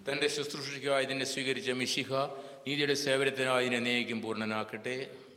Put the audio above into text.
തൻ്റെ ശുശ്രൂഷയ്ക്കായി ഇതിനെ സ്വീകരിച്ച മിശിഹ നീതിയുടെ സേവനത്തിനായി ഇതിനെ എന്നേക്കും പൂർണ്ണനാക്കട്ടെ.